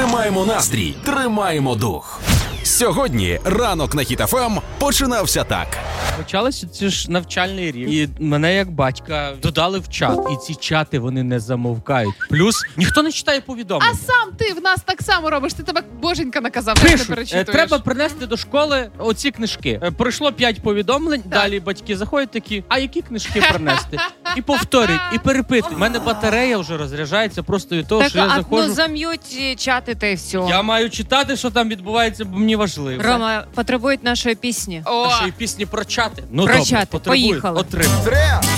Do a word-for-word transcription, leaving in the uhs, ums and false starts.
Тримаємо настрій, тримаємо дух. Сьогодні ранок на Хіт еф ем починався так. Почалося це ж навчальний рік, і мене як батька додали в чат. І ці чати, вони не замовкають. Плюс ніхто не читає повідомлення. А сам ти в нас так само робиш. Ти тебе боженька наказав, як не Пишуть, перечитуєш. е, треба принести до школи оці книжки. Е, Пройшло п'ять повідомлень, далі батьки заходять такі, а які книжки принести? І повторюють, і перепитують. У мене батарея вже розряджається просто від того, Так, що я а заходжу. ну зам'ють чати та й все. Я маю читати, що там відбувається, бо мені важливо. Рома, потребують нашої пісні. О, Нашої пісні про чати. Ну, Про добре, чати. потребують. Поїхали. Отримав. Три,